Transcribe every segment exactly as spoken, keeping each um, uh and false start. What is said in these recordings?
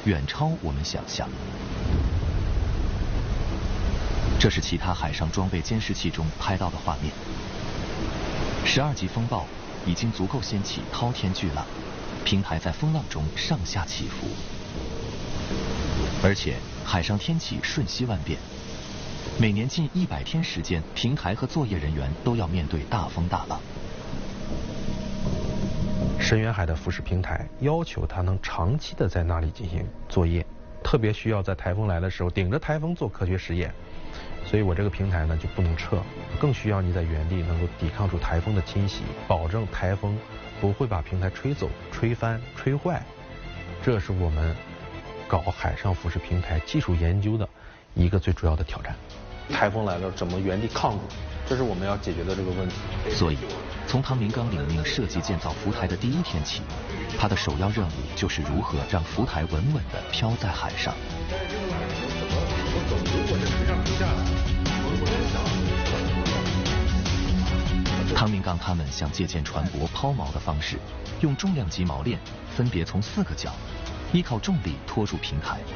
远超我们想象。这是其他海上装备监视器中拍到的画面。十二级风暴已经足够掀起滔天巨浪，平台在风浪中上下起伏，而且海上天气瞬息万变。每年近一百天时间，平台和作业人员都要面对大风大浪。 深远海的浮式平台要求它能长期的在那里进行作业，特别需要在台风来的时候顶着台风做科学实验。所以我这个平台呢就不能撤，更需要你在原地能够抵抗住台风的侵袭，保证台风不会把平台吹走、吹翻、吹坏。这是我们搞海上浮式平台技术研究的一个最主要的挑战。台风来了怎么原地抗住，这是我们要解决的这个问题。 所以从汤明刚领命设计建造浮台的第一天起，他的首要任务就是如何让浮台稳稳地飘在海上。汤明刚他们想借鉴船舶抛锚的方式，用重量级锚链分别从四个角，依靠重力拖住平台。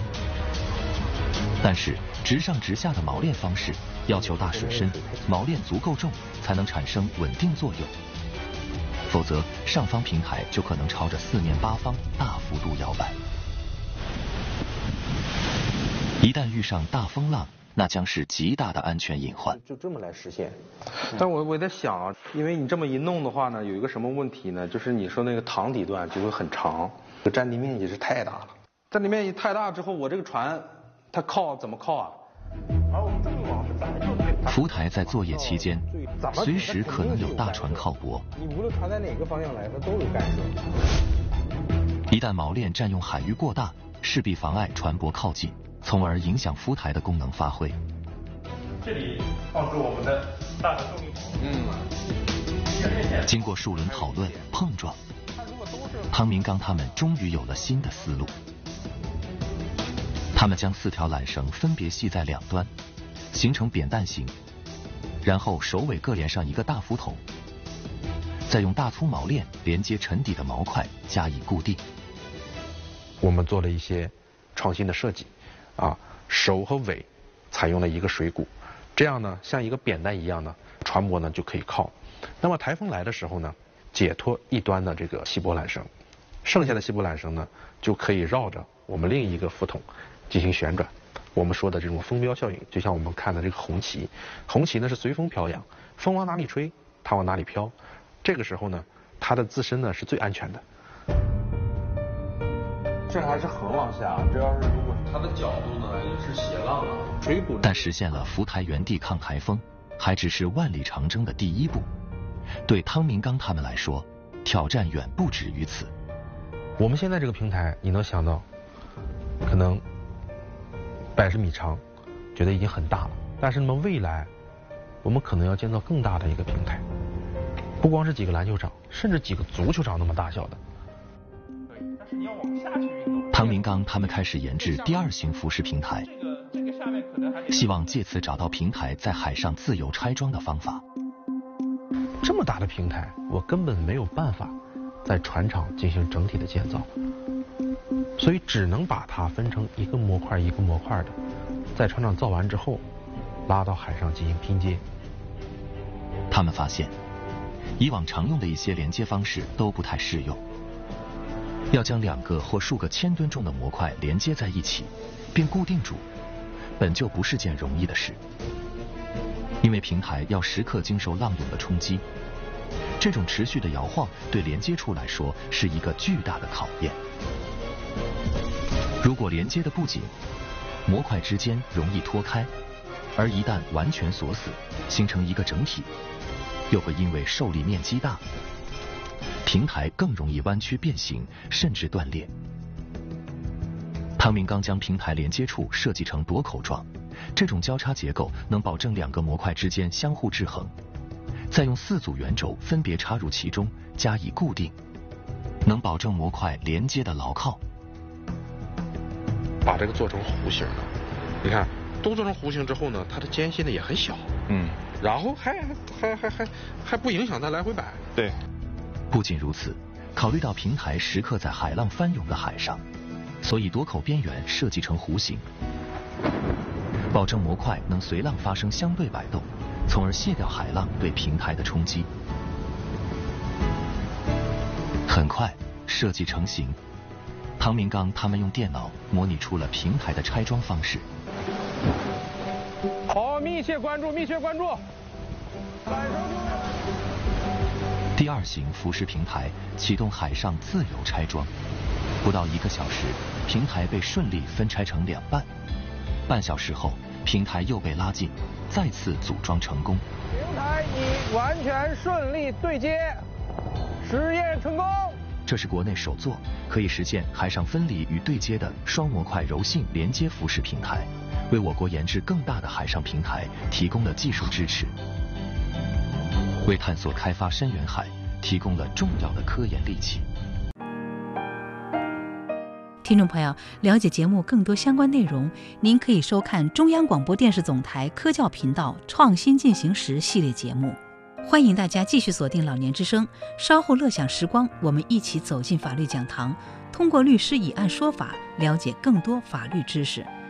但是直上直下的锚链方式要求大水深，锚链足够重才能产生稳定作用，否则上方平台就可能朝着四面八方大幅度摇摆。一旦遇上大风浪，那将是极大的安全隐患。 就这么来实现。但我我在想啊，因为你这么一弄的话呢，有一个什么问题呢？就是你说那个塘底段就会很长，这个占地面积是太大了。占地面积太大之后，我这个船它靠怎么靠啊？ 浮台在作业期间，随时可能有大船靠泊。 你无论船在哪个方向来，它都有干涉。 一旦锚链占用海域过大，势必妨碍船舶靠近，从而影响浮台的功能发挥。 这里放置我们的大的动力筒。 嗯。经过数轮讨论碰撞，汤明刚他们终于有了新的思路。他们将四条缆绳分别系在两端，形成扁担形，然后首尾各连上一个大浮筒，再用大粗锚链连接沉底的锚块加以固定。 我们做了一些创新的设计，啊，首和尾采用了一个水鼓，这样呢，像一个扁担一样呢，船舶呢就可以靠。那么台风来的时候呢，解脱一端的这个锡箔缆绳，剩下的锡箔缆绳呢就可以绕着我们另一个浮筒进行旋转。我们说的这种风标效应，就像我们看的这个红旗，红旗呢是随风飘扬，风往哪里吹，它往哪里飘。这个时候呢，它的自身呢是最安全的。这还是横往下，这要是如果它的角度呢也是斜浪啊，水鼓。 但实现了浮台原地抗台风，还只是万里长征的第一步。对汤明刚他们来说，挑战远不止于此。 我们现在这个平台，你能想到，可能百十米长，觉得已经很大了。但是那么未来，我们可能要建造更大的一个平台，不光是几个篮球场，甚至几个足球场那么大小的。 但是你要往下去运动。 汤明刚他们开始研制第二型浮式平台， 这个这个下面可能还希望借此找到平台在海上自由拆装的方法。 这么大的平台，我根本没有办法在船厂进行整体的建造，所以只能把它分成一个模块一个模块的，在船厂造完之后，拉到海上进行拼接。 他们发现，以往常用的一些连接方式都不太适用。要将两个或数个千吨重的模块连接在一起，并固定住，本就不是件容易的事。因为平台要时刻经受浪涌的冲击，这种持续的摇晃对连接处来说是一个巨大的考验。如果连接的不紧，模块之间容易脱开，而一旦完全锁死，形成一个整体，又会因为受力面积大，平台更容易弯曲变形，甚至断裂。汤明刚将平台连接处设计成夺口状，这种交叉结构能保证两个模块之间相互制衡，再用四组圆轴分别插入其中加以固定，能保证模块连接的牢靠。 把这个做成弧形的，你看都做成弧形之后呢，它的间隙呢也很小， 嗯， 然后还还还还还不影响它来回摆。 对。 不仅如此，考虑到平台时刻在海浪翻涌的海上， 所以多口边缘设计成弧形，保证模块能随浪发生相对摆动，从而卸掉海浪对平台的冲击。很快，设计成型。唐明刚他们用电脑模拟出了平台的拆装方式。 好，密切关注，密切关注。 第二型浮石平台启动海上自由拆装，不到一个小时，平台被顺利分拆成两半。半小时后，平台又被拉近，再次组装成功。 平台已完全顺利对接，实验成功。 这是国内首座可以实现海上分离与对接的双模块柔性连接浮石平台，为我国研制更大的海上平台提供了技术支持，为探索开发深远海提供了重要的科研利器。 听众朋友，了解节目更多相关内容，您可以收看中央广播电视总台科教频道《创新进行时》系列节目。欢迎大家继续锁定老年之声，稍后乐享时光，我们一起走进法律讲堂，通过律师以案说法，了解更多法律知识。